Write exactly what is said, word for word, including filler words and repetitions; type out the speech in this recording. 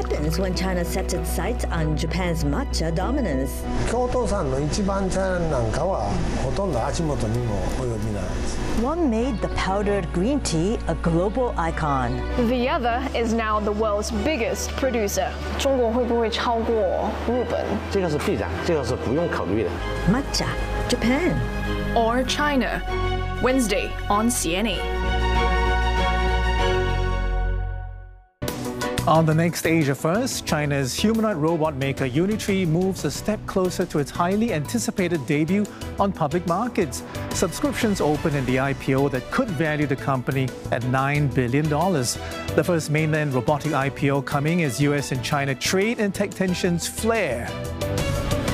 happens when China sets its sights on Japan's matcha dominance? 京都産の一番茶なんかはほとんど足元にも及びないです。 One made the powdered green tea a global icon. The other is now the world's biggest producer. 中国会不会超过日本？ 这个是必然，这个是不用考虑的。 Matcha, Japan. Or China? Wednesday on C N A. On the next Asia First, China's humanoid robot maker Unitree moves a step closer to its highly anticipated debut on public markets. Subscriptions open in the I P O that could value the company at nine billion dollars. The first mainland robotic I P O coming as U S and China trade and tech tensions flare.